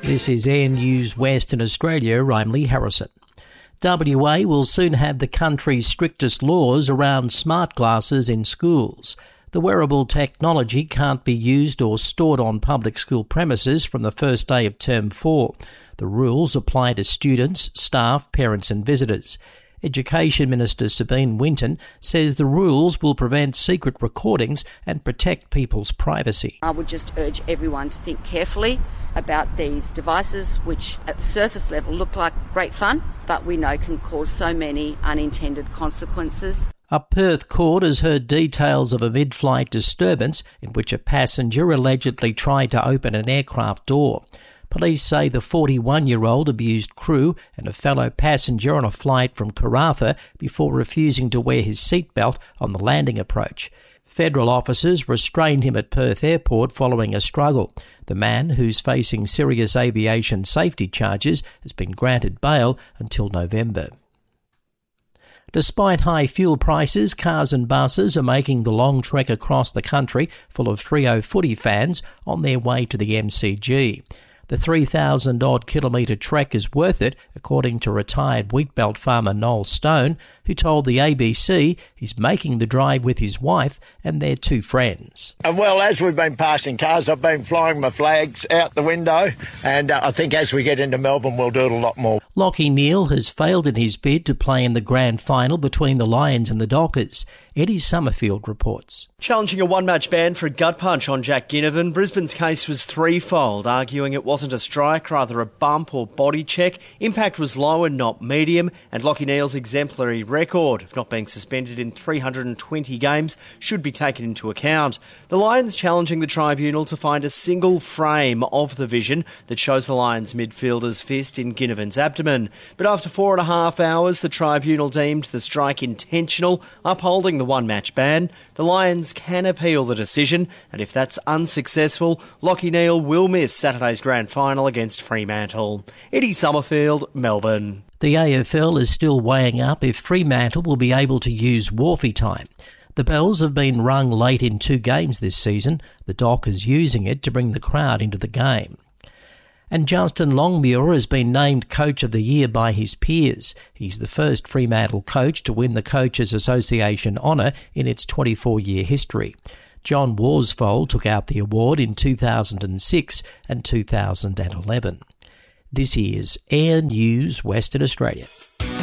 This is Air News Western Australia. I'm Lee Harrison. WA will soon have the country's strictest laws around smart glasses in schools. The wearable technology can't be used or stored on public school premises from the first day of Term 4. The rules apply to students, staff, parents and visitors. Education Minister Sabine Winton says the rules will prevent secret recordings and protect people's privacy. I would just urge everyone to think carefully about these devices, which at the surface level look like great fun, but we know can cause so many unintended consequences. A Perth court has heard details of a mid-flight disturbance in which a passenger allegedly tried to open an aircraft door. Police say the 41-year-old abused crew and a fellow passenger on a flight from Karratha before refusing to wear his seatbelt on the landing approach. Federal officers restrained him at Perth Airport following a struggle. The man, who's facing serious aviation safety charges, has been granted bail until November. Despite high fuel prices, cars and buses are making the long trek across the country full of Freo footy fans on their way to the MCG. The 3,000-odd kilometre trek is worth it, according to retired wheatbelt farmer Noel Stone, who told the ABC he's making the drive with his wife and their two friends. Well, as we've been passing cars, I've been flying my flags out the window, and I think as we get into Melbourne, we'll do it a lot more. Lachie Neale has failed in his bid to play in the grand final between the Lions and the Dockers. Eddie Summerfield reports. Challenging a one-match ban for a gut punch on Jack Ginnivan, Brisbane's case was threefold, arguing it wasn't a strike, rather a bump or body check. Impact was low and not medium, and Lachie Neale's exemplary record of not being suspended in 320 games should be taken into account. The Lions challenging the tribunal to find a single frame of the vision that shows the Lions midfielder's fist in Ginnivan's abdomen. But after 4.5 hours, the tribunal deemed the strike intentional, upholding the one-match ban. The Lions can appeal the decision, and if that's unsuccessful, Lachie Neale will miss Saturday's grand final against Fremantle. Eddie Summerfield, Melbourne. The AFL is still weighing up if Fremantle will be able to use Wharfie time. The bells have been rung late in 2 games this season. The Dock is using it to bring the crowd into the game. And Justin Longmuir has been named Coach of the Year by his peers. He's the first Fremantle coach to win the Coaches Association honour in its 24-year history. John Worsfold took out the award in 2006 and 2011. This is Air News Western Australia.